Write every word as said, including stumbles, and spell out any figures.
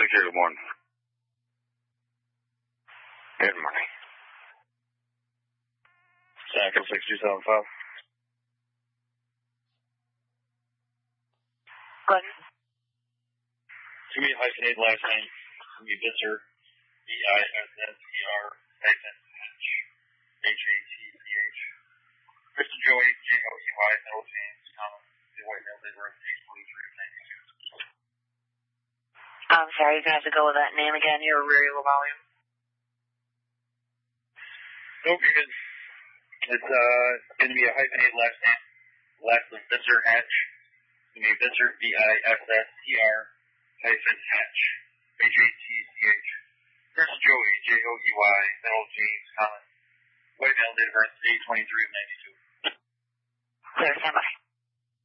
Medicare, good morning. Good morning. Sacker six two seven five. Good. Give me a hyphenated last name. Give me Visser, V I S S E R hyphen H, H A T C H. Kristen Joey, J O E Y, Middle James, Thomas, the White Male Labor, eight twenty-three ninety-two. I'm sorry, you're going to have to go with that name again. You're very low volume. Nope, you're good. It's uh, going to be a hyphenated last name. Last name, Visser Hatch. It's going to be Visser, V I S S E R hyphen Hatch, H A T C H. Kristen Joey, J O E Y, Middle James, Thomas, White Male Labor, eight twenty-three ninety-two. Clear, stand by.